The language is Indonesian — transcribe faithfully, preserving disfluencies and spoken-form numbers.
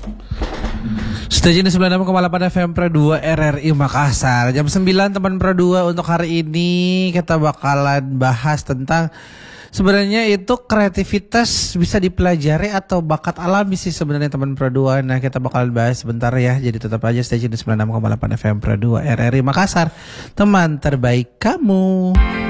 Stasiun sembilan puluh enam koma delapan F M Pro dua R R I Makassar. Jam sembilan teman Pro dua untuk hari ini kita bakalan bahas tentang sebenarnya itu kreativitas bisa dipelajari atau bakat alami sih sebenarnya teman Pro dua. Nah, kita bakalan bahas sebentar ya. Jadi tetap aja stasiun sembilan puluh enam koma delapan F M Pro dua R R I Makassar. Teman terbaik kamu.